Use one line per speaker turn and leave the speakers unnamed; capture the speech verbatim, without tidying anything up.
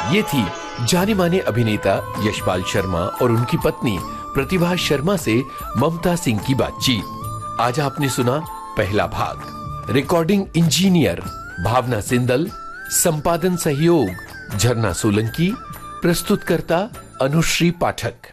ये थी जाने माने अभिनेता यशपाल शर्मा और उनकी पत्नी प्रतिभा शर्मा से ममता सिंह की बातचीत। आज आपने सुना पहला भाग। रिकॉर्डिंग इंजीनियर भावना सिंदल, संपादन सहयोग झरना सोलंकी, प्रस्तुतकर्ता अनुश्री पाठक।